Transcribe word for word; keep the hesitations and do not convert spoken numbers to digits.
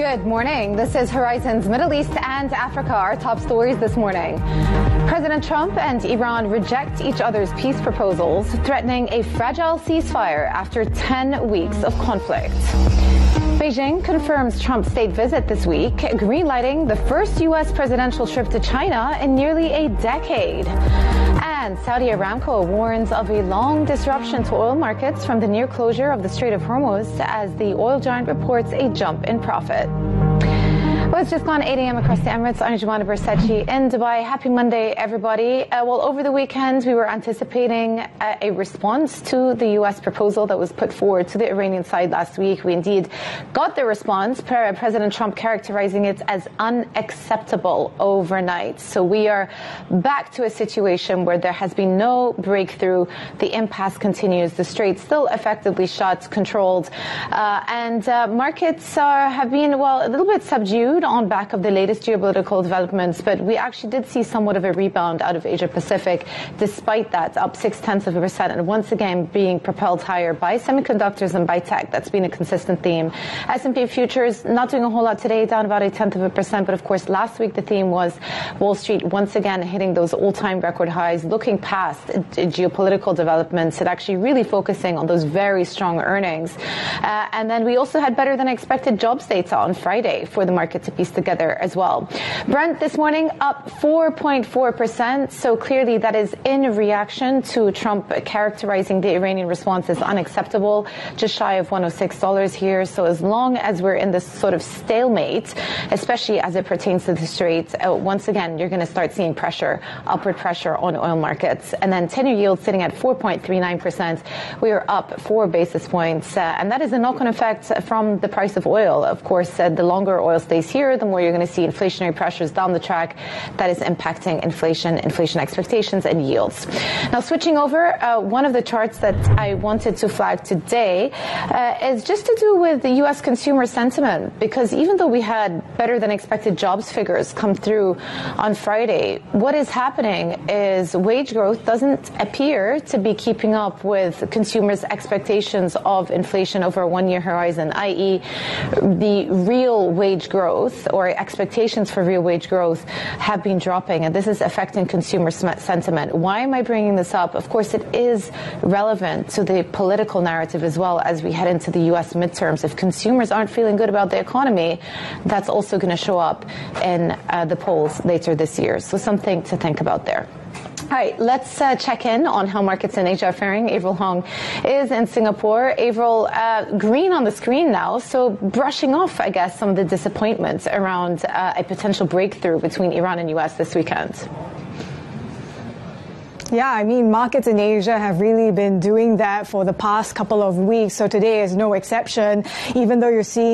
Good morning. This is Horizon's Middle East and Africa. Our top stories this morning. President Trump and Iran reject each other's peace proposals, threatening a fragile ceasefire after ten weeks of conflict. Beijing confirms Trump's state visit this week, greenlighting the first U S presidential trip to China in nearly a decade. And Saudi Aramco warns of a long disruption to oil markets from the near closure of the Strait of Hormuz as the oil giant reports a jump in profit. Well, it's just gone eight a.m. across the Emirates. I'm Joanna Bersetchi in Dubai. Happy Monday, everybody. Uh, well, over the weekend, we were anticipating a, a response to the U S proposal that was put forward to the Iranian side last week. We indeed got the response, President Trump characterizing it as unacceptable overnight. So we are back to a situation where there has been no breakthrough. The impasse continues. The strait still effectively shut, controlled. Uh, and uh, markets uh, have been, well, a little bit subdued on back of the latest geopolitical developments, but we actually did see somewhat of a rebound out of Asia Pacific. Despite that, up six tenths of a percent, and once again being propelled higher by semiconductors and by tech. That's been a consistent theme. S and P futures not doing a whole lot today, down about a tenth of a percent. But of course, last week the theme was Wall Street once again hitting those all-time record highs, looking past geopolitical developments and actually really focusing on those very strong earnings. Uh, and then we also had better than expected jobs data on Friday for the market to piece together as well. Brent this morning up four point four percent. So clearly that is in reaction to Trump characterizing the Iranian response as unacceptable, just shy of one hundred six dollars here. So as long as we're in this sort of stalemate, especially as it pertains to the Strait, uh, once again, you're going to start seeing pressure, upward pressure on oil markets. And then ten-year yield sitting at four point three nine percent. We are up four basis points. Uh, and that is a knock-on effect from the price of oil. Of course, uh, the longer oil stays here, the more you're going to see inflationary pressures down the track that is impacting inflation, inflation expectations and yields. Now, switching over, uh, one of the charts that I wanted to flag today uh, is just to do with the U S consumer sentiment, because even though we had better than expected jobs figures come through on Friday, what is happening is wage growth doesn't appear to be keeping up with consumers' expectations of inflation over a one-year horizon, that is the real wage growth or expectations for real wage growth have been dropping, and this is affecting consumer sentiment. Why am I bringing this up? Of course, it is relevant to the political narrative as well as we head into the U S midterms. If consumers aren't feeling good about the economy, that's also going to show up in uh, the polls later this year. So something to think about there. All right, let's uh, check in on how markets in Asia are faring. Avril Hong is in Singapore. Avril, uh, green on the screen now, so brushing off, I guess, some of the disappointments around uh, a potential breakthrough between Iran and U S this weekend. Yeah, I mean, markets in Asia have really been doing that for the past couple of weeks, so today is no exception. Even though you're seeing